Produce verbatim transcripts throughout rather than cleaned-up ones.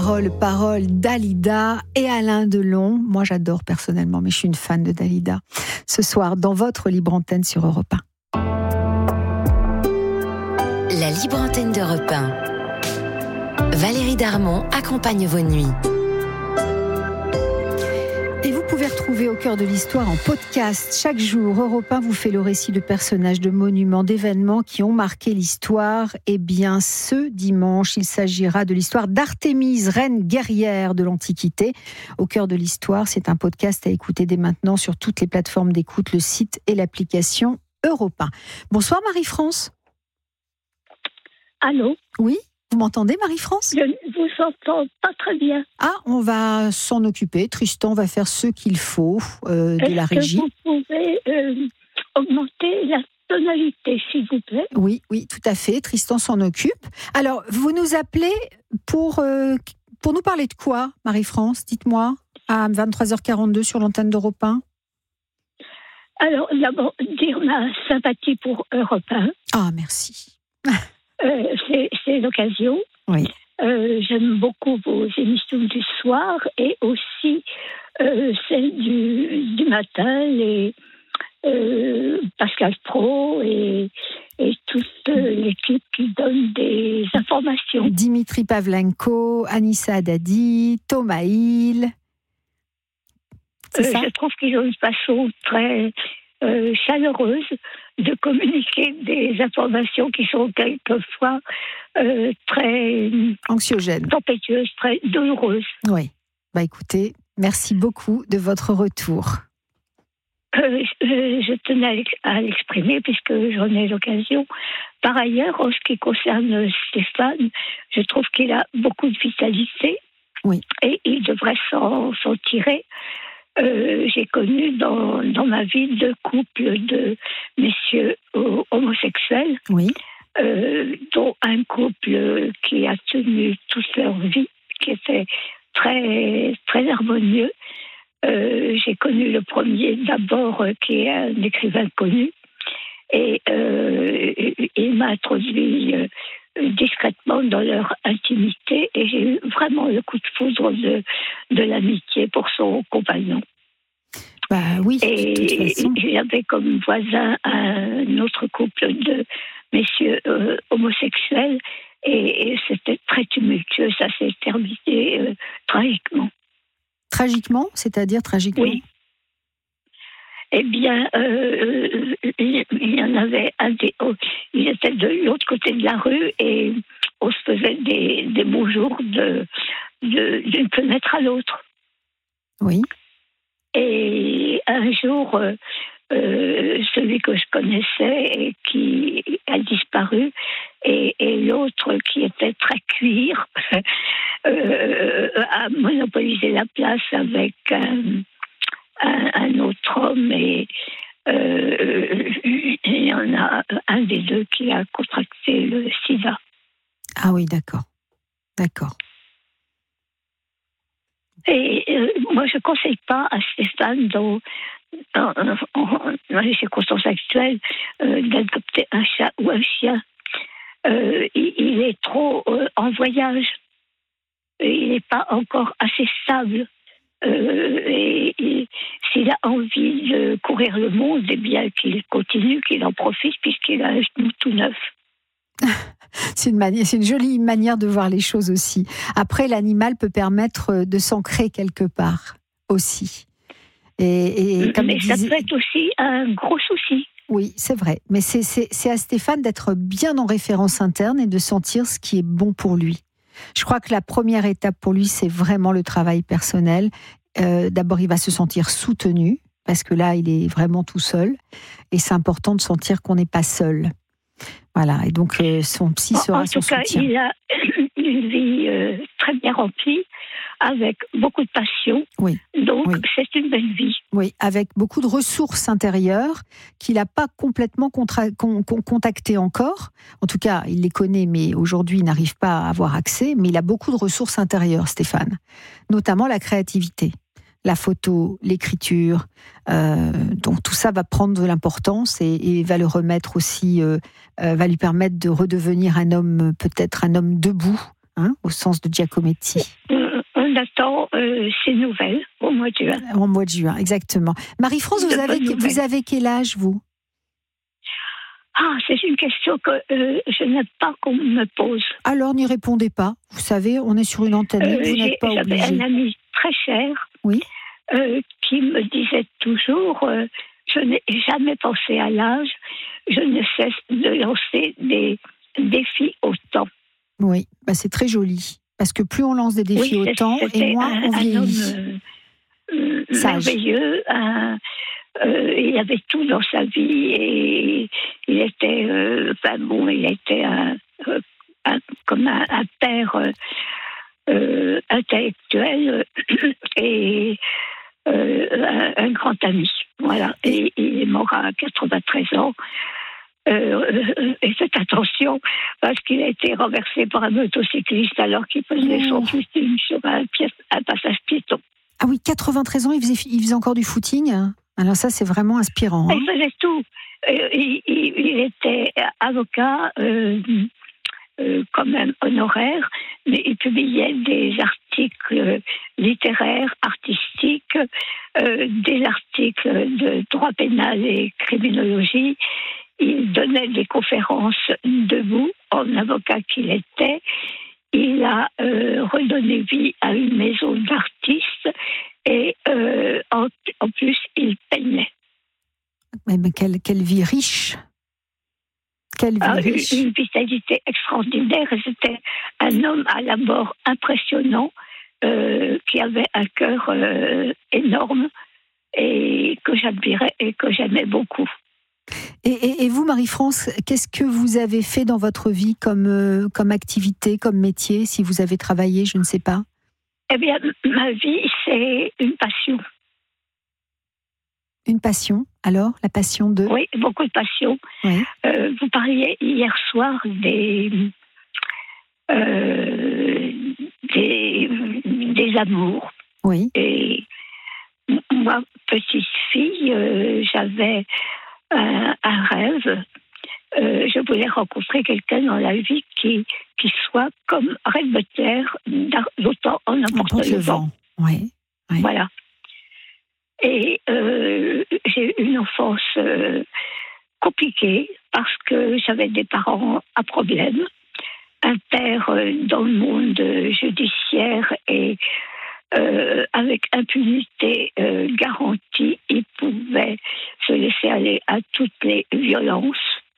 Paroles, paroles, Dalida et Alain Delon. Moi, j'adore personnellement, mais je suis une fan de Dalida. Ce soir, dans votre libre antenne sur Europe un. La libre antenne d'Europe un. Valérie Darmon accompagne vos nuits. Et vous pouvez retrouver Au cœur de l'histoire en podcast. Chaque jour, Europe un vous fait le récit de personnages, de monuments, d'événements qui ont marqué l'histoire. Et bien, ce dimanche, il s'agira de l'histoire d'Artémise, reine guerrière de l'Antiquité. Au cœur de l'histoire, c'est un podcast à écouter dès maintenant sur toutes les plateformes d'écoute, le site et l'application Europe un. Bonsoir Marie-France. Allô ? Oui ? Vous m'entendez, Marie-France ? Je ne vous entends pas très bien. Ah, on va s'en occuper. Tristan va faire ce qu'il faut euh, de Est-ce la régie. Est-ce que vous pouvez euh, augmenter la tonalité, s'il vous plaît ? Oui, oui, tout à fait. Tristan s'en occupe. Alors, vous nous appelez pour, euh, pour nous parler de quoi, Marie-France ? Dites-moi, à vingt-trois heures quarante-deux sur l'antenne d'Europe un. Alors, d'abord, dire ma sympathie pour Europe un. Ah, merci. Euh, c'est, c'est l'occasion. Oui. Euh, j'aime beaucoup vos émissions du soir et aussi euh, celles du, du matin, les euh, Pascal Pro et, et toute euh, l'équipe qui donne des informations. Dimitri Pavlenko, Anissa Haddadi, Thomas Hill. C'est Euh, ça ? je trouve qu'ils ont une façon très euh, chaleureuse de communiquer des informations qui sont quelquefois euh, très Anxiogène. tempétueuses, très douloureuses. Oui. Bah écoutez, merci beaucoup de votre retour. Euh, je, je tenais à l'exprimer puisque j'en ai l'occasion. Par ailleurs, en ce qui concerne Stéphane, je trouve qu'il a beaucoup de vitalité. Oui. Et il devrait s'en, s'en tirer. Euh, j'ai connu dans, dans ma vie deux couples de messieurs euh, homosexuels, Oui. euh, dont un couple qui a tenu toute leur vie, qui était très, très harmonieux. Euh, j'ai connu le premier d'abord, euh, qui est un écrivain connu, et euh, il m'a introduit euh, discrètement dans leur intimité, et j'ai eu vraiment le coup de foudre de, de l'amitié pour son compagnon. Bah oui, et de toute façon. Il y avait comme voisin un autre couple de messieurs euh, homosexuels, et, et c'était très tumultueux, ça s'est terminé euh, tragiquement. Tragiquement, c'est-à-dire tragiquement. Oui. Eh bien, euh, il y en avait un des... Oh, il était de l'autre côté de la rue et on se faisait des, des beaux jours de, de, d'une fenêtre à l'autre. Oui. Et un jour, euh, euh, celui que je connaissais et qui a disparu, et, et l'autre qui était très cuir, euh, a monopolisé la place avec un... Un, un autre homme, et euh, il y en a un des deux qui a contracté le sida. Ah oui, d'accord. D'accord. Et euh, moi, je ne conseille pas à Stéphane, dans, dans, dans, dans les circonstances actuelles, euh, d'adopter un chat ou un chien. Euh, il, il est trop euh, en voyage. Il n'est pas encore assez stable. Euh, et, et s'il a envie de courir le monde, eh bien qu'il continue, qu'il en profite, puisqu'il a un genou tout neuf. C'est une, manière, c'est une jolie manière de voir les choses aussi. Après, l'animal peut permettre de s'ancrer quelque part aussi. Et, et comme Mais disait... ça peut être aussi un gros souci. Oui, c'est vrai. Mais c'est, c'est, c'est à Stéphane d'être bien en référence interne et de sentir ce qui est bon pour lui. Je crois que la première étape pour lui, c'est vraiment le travail personnel. Euh, d'abord, il va se sentir soutenu, parce que là, il est vraiment tout seul. Et c'est important de sentir qu'on n'est pas seul. Voilà, et donc euh, son psy sera en son tout cas, soutien. Il a une vie euh, très bien remplie, avec beaucoup de passion. Oui. Donc, oui. c'est une belle vie. Oui, avec beaucoup de ressources intérieures qu'il n'a pas complètement contra- con- con- contactées encore. En tout cas, il les connaît, mais aujourd'hui, il n'arrive pas à avoir accès. Mais il a beaucoup de ressources intérieures, Stéphane. Notamment la créativité, la photo, l'écriture. Euh, donc tout ça va prendre de l'importance et, et va le remettre aussi, euh, euh, va lui permettre de redevenir un homme, peut-être un homme debout, hein, au sens de Giacometti. Euh, on attend euh, ces nouvelles au mois de juin. Au mois de juin, exactement. Marie-France, vous avez, vous avez quel âge, vous ? Ah, c'est une question que euh, je n'aime pas qu'on me pose. Alors, n'y répondez pas. Vous savez, on est sur une antenne, Euh, vous n'êtes pas j'avais obligé. un ami très cher Oui. euh, qui me disait toujours euh, je n'ai jamais pensé à l'âge, je ne cesse de lancer des défis au temps. Oui, bah c'est très joli. Parce que plus on lance des défis oui, au temps, et moins un, on vieillit. Un homme euh, merveilleux. Un, euh, il avait tout dans sa vie et il était, euh, enfin bon, il était un, un, comme un, un père euh, euh, intellectuel et euh, un, un grand ami. Voilà. Et il est mort à quatre-vingt-treize ans. Euh, et faites attention parce qu'il a été renversé par un motocycliste alors qu'il faisait oh. son footing sur un, pied, un passage piéton. Ah oui, quatre-vingt-treize ans, il faisait, il faisait encore du footing. Alors ça, c'est vraiment inspirant. Hein. Il faisait tout. Euh, il, il, il était avocat, euh, euh, quand même honoraire, mais il publiait des articles littéraires, artistiques, euh, des articles de droit pénal et criminologie. Il donnait des conférences debout, en avocat qu'il était. Il a euh, redonné vie à une maison d'artistes et euh, en, en plus, il peignait. Mais, mais quelle, quelle vie riche! Quelle vie ah, riche! Une, une vitalité extraordinaire. C'était un homme à la mort impressionnant euh, qui avait un cœur euh, énorme et que j'admirais et que j'aimais beaucoup. Et, et, et vous, Marie-France, qu'est-ce que vous avez fait dans votre vie comme, euh, comme activité, comme métier, si vous avez travaillé, je ne sais pas? Eh bien, ma vie, c'est une passion. Une passion, alors? La passion de... Oui, beaucoup de passion. Oui. Euh, vous parliez hier soir des, euh, des, des amours. Oui. Et moi, petite fille, euh, j'avais un, un rêve. Euh, je voulais rencontrer quelqu'un dans la vie qui, qui soit comme Reine de terre, d'autant en emporte le vent. Oui. Oui. Voilà. Et euh, j'ai eu une enfance euh, compliquée parce que j'avais des parents à problème, un père euh, dans le monde judiciaire et euh, avec impunité euh, garantie, il pouvait se laisser aller à toutes les violences.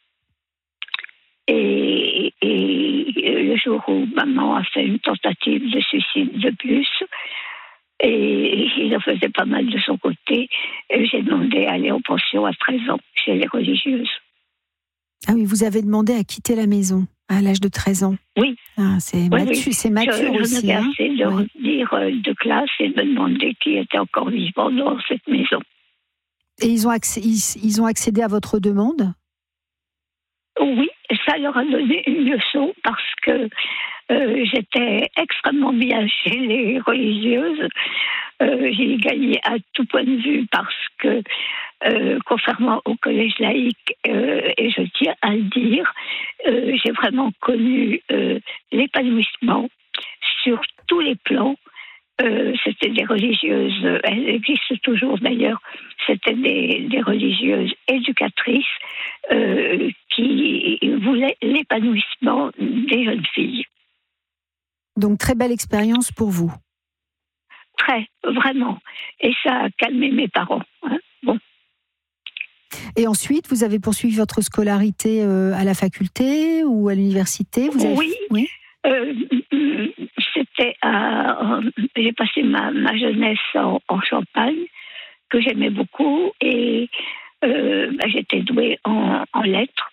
Et, et le jour où maman a fait une tentative de suicide de plus, et il en faisait pas mal de son côté, et j'ai demandé à aller en pension à treize ans chez les religieuses. Ah oui, vous avez demandé à quitter la maison à l'âge de treize ans. Oui. Ah, c'est, oui, mature, oui. c'est mature je, aussi. Je hein. assez de oui. revenir de classe et de demander qui était encore vivant dans cette maison. Et ils ont, accès, ils, ils ont accédé à votre demande ? Oui, ça leur a donné une leçon parce que euh, j'étais extrêmement bien chez les religieuses. Euh, j'ai gagné à tout point de vue parce que, euh, contrairement au collège laïque, euh, et je tiens à le dire, euh, j'ai vraiment connu euh, l'épanouissement sur tous les plans. Euh, c'était des religieuses, elles existent toujours d'ailleurs, c'était des, des religieuses éducatrices euh, qui voulaient l'épanouissement des jeunes filles. Donc très belle expérience pour vous. Très, vraiment. Et ça a calmé mes parents. Hein. Bon. Et ensuite, vous avez poursuivi votre scolarité euh, à la faculté ou à l'université vous avez... Oui. oui. Euh, c'était à, j'ai passé ma, ma jeunesse en, en Champagne, que j'aimais beaucoup, et euh, bah, j'étais douée en, en lettres.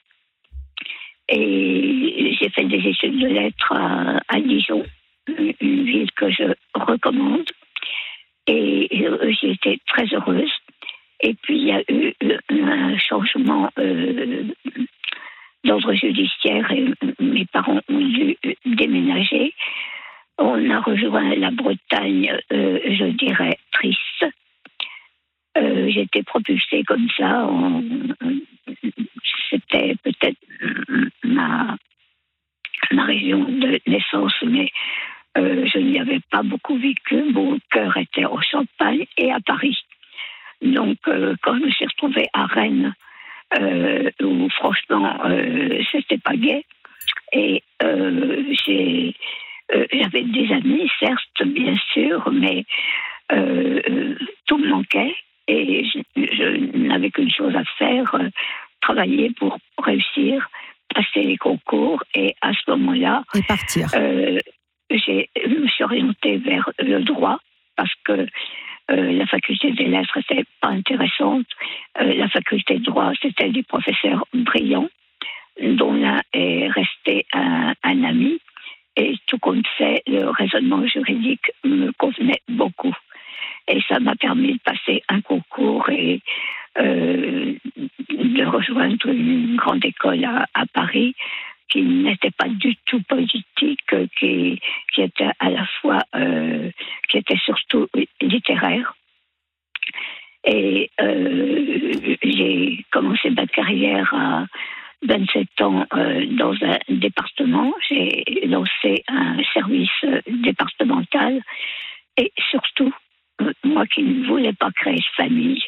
Et j'ai fait des études de lettres à, à Dijon, une ville que je recommande. Et euh, j'ai été très heureuse. Et puis il y a eu un changement euh, d'ordre judiciaire et mes parents ont dû déménager. On a rejoint la Bretagne, euh, je dirais, triste. Euh, j'ai été propulsée comme ça. En, c'était peut-être ma, ma région de naissance, mais euh, je n'y avais pas beaucoup vécu. Mon cœur était au Champagne et à Paris. Donc, euh, quand je me suis retrouvée à Rennes, euh, où franchement, euh, c'était pas gai, et euh, j'ai, euh, j'avais des amis, certes, bien sûr, mais euh, tout me manquait, et je, je n'avais qu'une chose à faire, euh, travailler pour réussir, passer les concours, et à ce moment-là, et partir. Euh, j'ai, je me suis orientée vers le droit, parce que Euh, la faculté des lettres n'était pas intéressante. Euh, la faculté de droit, c'était des professeurs brillants, dont l'un est resté un, un ami. Et tout compte fait, le raisonnement juridique me convenait beaucoup. Et ça m'a permis de passer un concours et euh, de rejoindre une grande école à, à Paris, qui n'était pas du tout politique, qui, qui était à la fois, euh, qui était surtout littéraire. Et euh, j'ai commencé ma carrière à vingt-sept ans euh, dans un département. J'ai lancé un service départemental. Et surtout, moi qui ne voulais pas créer de famille,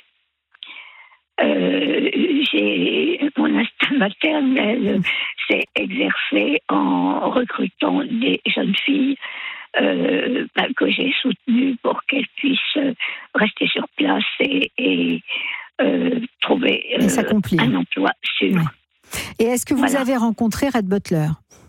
Euh, j'ai, mon instinct maternel s'est exercé en recrutant des jeunes filles euh, bah, que j'ai soutenues pour qu'elles puissent rester sur place et, et euh, trouver euh, un emploi sûr. Ouais. Et est-ce que vous voilà. avez rencontré Red Butler ?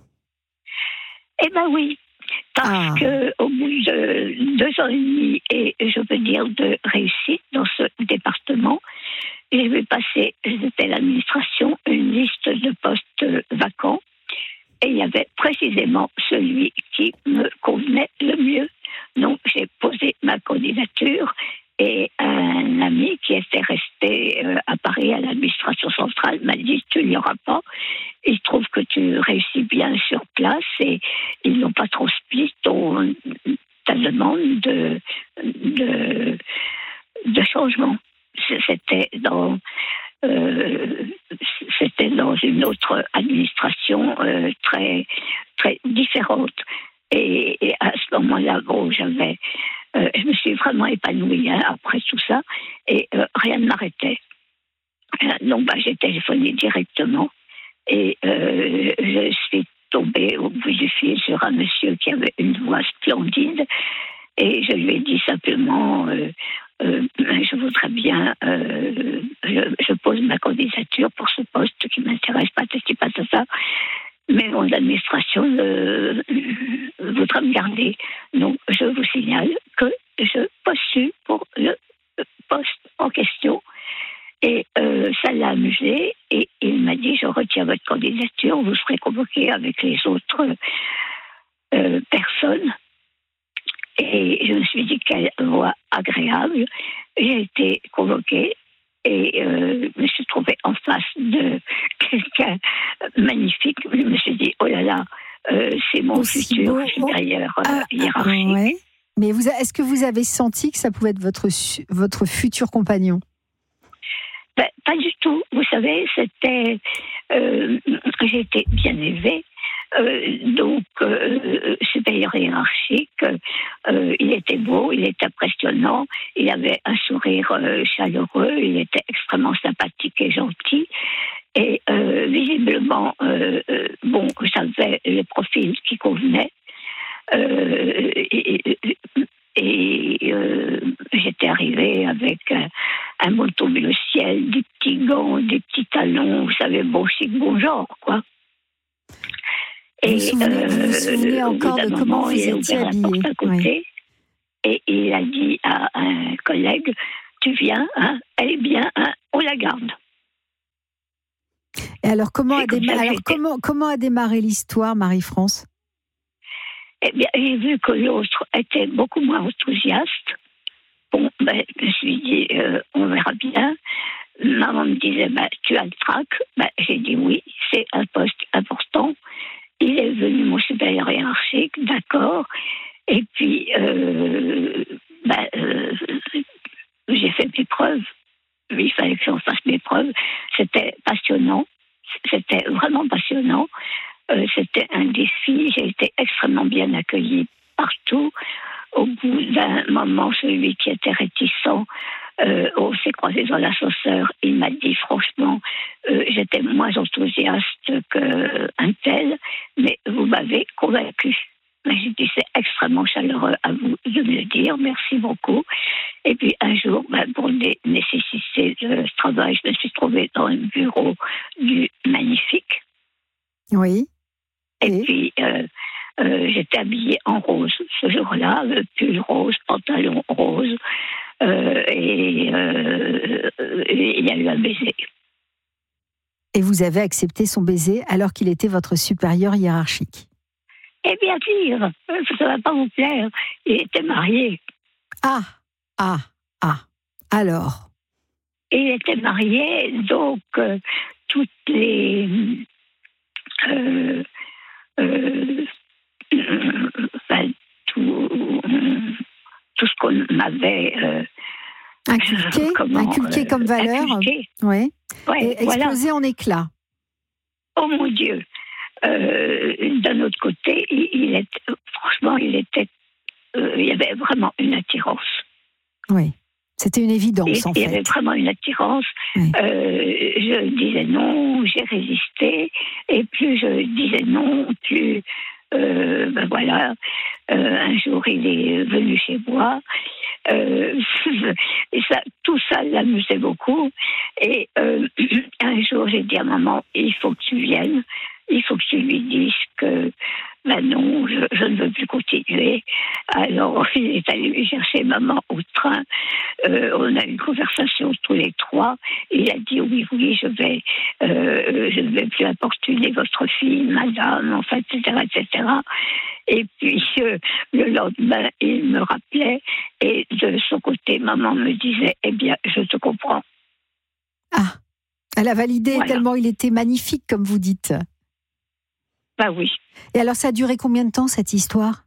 Eh bien oui, parce ah. qu'au bout de deux ans et demi, et je veux dire de réussite dans ce département, j'ai vu passer, c'était l'administration, une liste de postes vacants, et il y avait précisément celui qui me convenait le mieux. Donc j'ai posé ma candidature, et un ami qui était resté à Paris à l'administration centrale m'a dit « Tu n'y auras pas, il se trouve que tu réussis bien sur place et ils n'ont pas transmis ton, ta demande de, de, de changement ». C'était dans, euh, c'était dans une autre administration euh, très, très différente. Et, et à ce moment-là, bon, j'avais, euh, je me suis vraiment épanouie hein, après tout ça, et euh, rien ne m'arrêtait. Donc, bah, j'ai téléphoné directement, et euh, je suis tombée au bout du fil sur un monsieur qui avait une voix splendide, et je lui ai dit simplement... Euh, Euh, je voudrais bien, euh, je, je pose ma candidature pour ce poste qui m'intéresse, pas ceci, pas ça, mais mon administration euh, voudra me garder. Donc, je vous signale que je postule pour le poste en question. Et euh, ça l'a amusé, et il m'a dit, je retiens votre candidature, vous serez convoqué avec les autres euh, personnes. Et je me suis dit quelle voix agréable. J'ai été convoquée et euh, je me suis trouvée en face de quelqu'un magnifique. Je me suis dit, oh là là, euh, c'est mon Aussi futur beau. supérieur euh, ah, hiérarchique. Ouais. Mais vous, est-ce que vous avez senti que ça pouvait être votre, votre futur compagnon ? Ben, pas du tout. Vous savez, c'était... Euh, j'ai été bien élevée. Euh, donc, euh, supérieur hiérarchique, euh, il était beau, il était impressionnant, il avait un sourire euh, chaleureux, il était extrêmement sympathique et gentil. Et euh, visiblement, euh, euh, bon, j'avais le profil qui convenait. Euh, et et euh, j'étais arrivée avec un, un manteau bleu ciel, des petits gants, des petits talons, vous savez, bon chic, bon genre, quoi. Et vous, souvenez, euh, vous vous souvenez encore de comment vous étiez habillée à côté, oui. Et il a dit à un collègue, tu viens, hein, elle est bien, hein, on la garde. Et alors, comment, a, déma- alors comment, comment a démarré l'histoire, Marie-France ? Eh bien, j'ai vu que l'autre était beaucoup moins enthousiaste. Bon, ben, je me suis dit, euh, on verra bien. Maman me disait, ben, tu as le trac. Ben, j'ai dit oui, c'est un poste important. Il est venu mon supérieur hiérarchique, d'accord. Et puis, euh, ben, euh, j'ai fait mes preuves. Il fallait que j'en fasse mes preuves. C'était passionnant. C'était vraiment passionnant. Euh, c'était un défi bout d'un moment, celui qui était réticent, euh, on s'est croisé dans l'ascenseur. Il m'a dit franchement, euh, j'étais moins enthousiaste qu'un tel, mais vous m'avez convaincu. J'ai dit, c'est extrêmement chaleureux à vous de me le dire, merci beaucoup. Et puis un jour, ben, pour les nécessités de ce travail, je me suis trouvée dans un bureau du Magnifique. Oui. Et, Et puis, euh, euh, j'étais habillée en rose ce jour-là, le pull rose, pantalon rose, euh, et euh, il y a eu un baiser. Et vous avez accepté son baiser alors qu'il était votre supérieur hiérarchique? Eh bien dire, ça ne va pas vous plaire, il était marié. Ah, ah, ah, alors? Il était marié, donc euh, toutes les... Euh, euh, ben, tout, tout ce qu'on m'avait... Euh, inculqué, comment, inculqué euh, comme valeur, inculqué. ouais. Ouais, Et explosé voilà. en éclats. Oh mon Dieu. Euh, d'un autre côté, il, il était, franchement, il était, euh, il y avait vraiment une attirance. Oui, c'était une évidence il, en il fait. Il y avait vraiment une attirance. Oui. Euh, je disais non, j'ai résisté, et plus je disais non, plus, euh, ben voilà, euh, un jour il est venu chez moi. Euh, et ça, tout ça l'amusait beaucoup. Et euh, un jour, j'ai dit à maman, il faut que tu viennes. Il faut que tu lui dises que, ben non, je, je ne veux plus continuer. Alors, il est allé lui chercher maman au train. Euh, on a eu une conversation tous les trois. Il a dit, oui, oui, je vais, euh, je ne vais plus importuner votre fille, madame, enfin, et cetera, et cetera. Et puis, euh, le lendemain, il me rappelait. Et de son côté, maman me disait, eh bien, je te comprends. Ah, elle a validé voilà. Tellement il était magnifique, comme vous dites. Bah oui. Et alors, ça a duré combien de temps, cette histoire?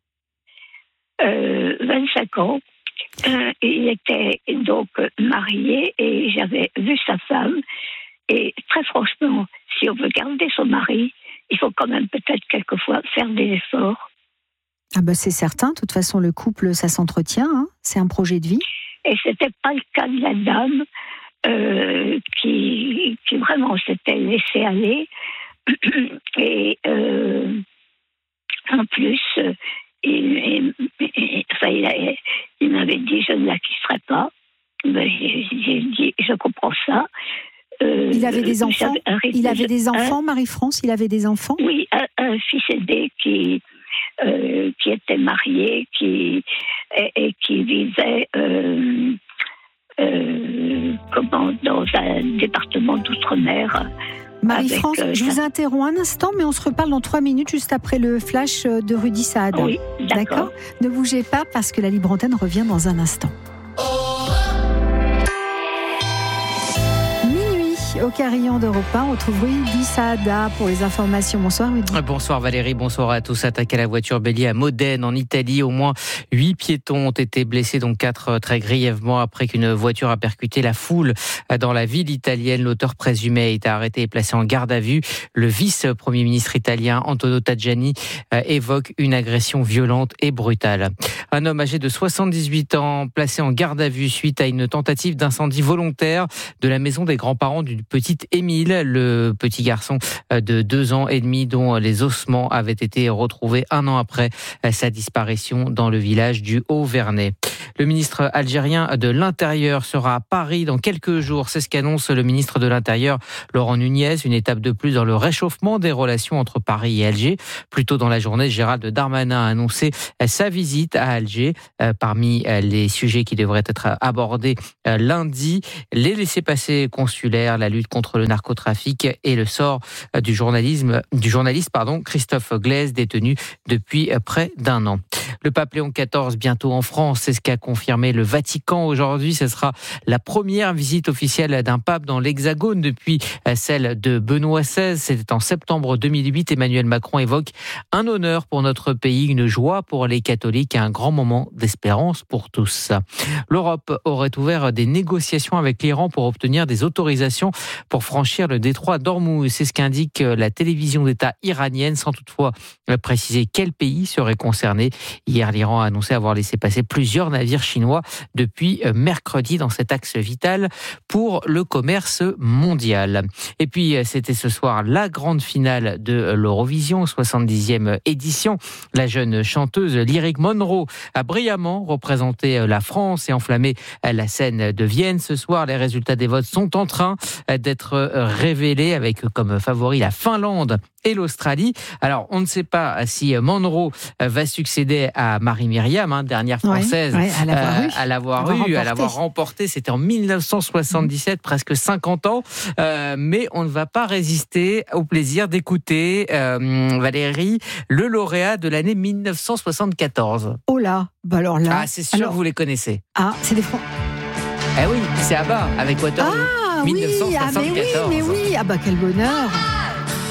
euh, vingt-cinq ans. Euh, il était donc marié et j'avais vu sa femme. Et très franchement, si on veut garder son mari, il faut quand même peut-être quelquefois faire des efforts. Ah ben c'est certain. De toute façon, le couple, ça s'entretient. Hein, c'est un projet de vie. Et c'était pas le cas de la dame euh, qui, qui vraiment s'était laissée aller. Et euh, en plus, il, il, enfin, il, a, il m'avait dit je ne la quitterai pas. Ben, j'ai, j'ai dit je comprends ça. Euh, il avait des enfants. Il avait des enfants, un, Marie-France. Il avait des enfants. Oui, un, un fils aîné qui euh, qui était marié, qui et, et qui vivait euh, euh, comment dans un département d'outre-mer. Marie-France, avec, euh, je vous interromps un instant, mais on se reparle dans trois minutes, juste après le flash de Rudy Saad. Oui, d'accord. d'accord. Ne bougez pas, parce que la Libre Antenne revient dans un instant. Au carillon d'Europe un, on retrouve Rudy Saada pour les informations. Bonsoir Rudy. Bonsoir Valérie, bonsoir à tous. Attaque à la voiture bélier à Modène en Italie. Au moins huit piétons ont été blessés, dont quatre très grièvement après qu'une voiture a percuté la foule dans la ville italienne. L'auteur présumé a été arrêté et placé en garde à vue. Le vice-premier ministre italien Antonio Tajani évoque une agression violente et brutale. Un homme âgé de soixante-dix-huit ans placé en garde à vue suite à une tentative d'incendie volontaire de la maison des grands-parents du petite Émile, le petit garçon de deux ans et demi dont les ossements avaient été retrouvés un an après sa disparition dans le village du Haut-Vernay. Le ministre algérien de l'Intérieur sera à Paris dans quelques jours. C'est ce qu'annonce le ministre de l'Intérieur, Laurent Nunez. Une étape de plus dans le réchauffement des relations entre Paris et Alger. Plus tôt dans la journée, Gérald Darmanin a annoncé sa visite à Alger. Parmi les sujets qui devraient être abordés lundi, les laissez-passer consulaires, la lutte contre le narcotrafic et le sort du journalisme, du journaliste pardon, Christophe Glaise, détenu depuis près d'un an. Le pape Léon quatorze bientôt en France, c'est ce qu'a confirmé le Vatican aujourd'hui. Ce sera la première visite officielle d'un pape dans l'Hexagone depuis celle de Benoît seize. C'était en septembre deux mille huit. Emmanuel Macron évoque un honneur pour notre pays, une joie pour les catholiques et un grand moment d'espérance pour tous. L'Europe aurait ouvert des négociations avec l'Iran pour obtenir des autorisations pour franchir le détroit d'Ormuz. C'est ce qu'indique la télévision d'État iranienne, sans toutefois préciser quel pays serait concerné. Hier, l'Iran a annoncé avoir laissé passer plusieurs navires chinois depuis mercredi dans cet axe vital pour le commerce mondial. Et puis, c'était ce soir la grande finale de l'Eurovision, soixante-dixième édition. La jeune chanteuse Lyric Monroe a brillamment représenté la France et enflammé la scène de Vienne. Ce soir, les résultats des votes sont en train d'être révélés avec comme favori la Finlande et l'Australie. Alors, on ne sait pas si Monroe va succéder à Marie-Myriam, hein, dernière française, ouais, ouais, à l'avoir euh, eu, à l'avoir, eu, à l'avoir remporté. C'était en dix-neuf cent soixante-dix-sept, mmh. presque cinquante ans. Euh, mais on ne va pas résister au plaisir d'écouter euh, Valérie, le lauréat de l'année dix-neuf cent soixante-quatorze. Oh là, bah alors là. Ah, c'est sûr alors... que vous les connaissez. Ah, c'est des Français. Eh oui, c'est ABBA avec Waterloo. Ah dix-neuf cent soixante-quatorze. oui, ah mais oui, mais oui, ah bah quel bonheur.